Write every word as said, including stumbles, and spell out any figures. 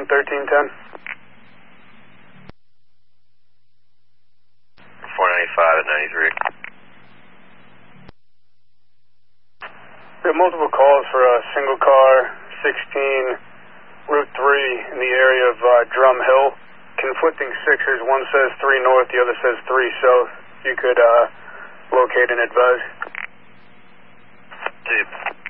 one, thirteen ten. four ninety-five at ninety-three. We have multiple calls for a single car, sixteen, Route three in the area of uh, Drum Hill. Conflicting sixers, one says three north, the other says three south. You could uh, locate and advise. Tape.